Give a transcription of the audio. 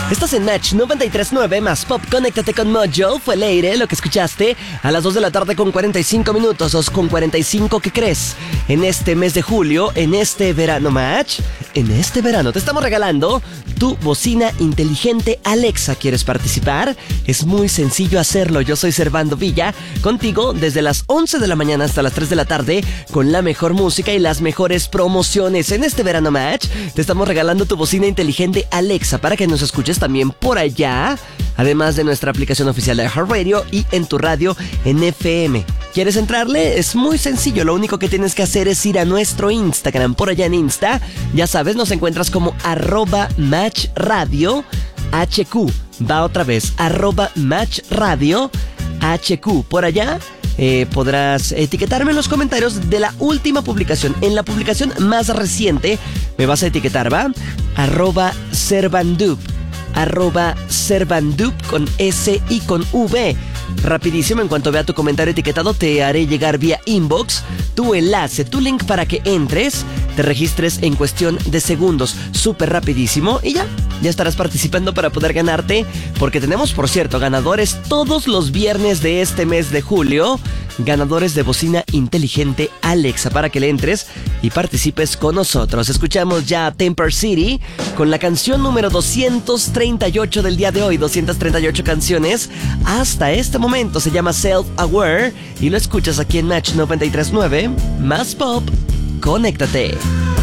Estás en Match 93.9 más Pop. Conéctate con Mojo. Fue Leire lo que escuchaste a las 2 de la tarde con 45 minutos. 2 con 45, ¿qué crees? En este mes de julio, en este verano Match, en este verano te estamos regalando tu bocina inteligente Alexa. ¿Quieres participar? Es muy sencillo hacerlo. Yo soy Servando Villa, contigo desde las 11 de la mañana hasta las 3 de la tarde con la mejor música y las mejores promociones. En este verano Match te estamos regalando tu bocina inteligente Alexa para que nos escuches también por allá, además de nuestra aplicación oficial de iHeartRadio y en tu radio en FM. ¿Quieres entrarle? Es muy sencillo, lo único que tienes que hacer es ir a nuestro Instagram. Por allá en Insta, ya sabes, nos encuentras como @matchradio HQ. Va otra vez, @matchradio HQ. Por allá podrás etiquetarme en los comentarios de la última publicación. En la publicación más reciente me vas a etiquetar, ¿va? @Servandup. @Servandup con S y con V. Rapidísimo, en cuanto vea tu comentario etiquetado, te haré llegar vía inbox tu enlace, tu link para que entres, te registres en cuestión de segundos. Súper rapidísimo y ya estarás participando para poder ganarte, porque tenemos, por cierto, ganadores todos los viernes de este mes de julio. Ganadores de bocina inteligente Alexa para que le entres y participes con nosotros. Escuchamos ya a Temper City con la canción número 238 del día de hoy. 238 canciones hasta este momento. Se llama Self Aware y lo escuchas aquí en Match 93.9 más Pop. Conéctate.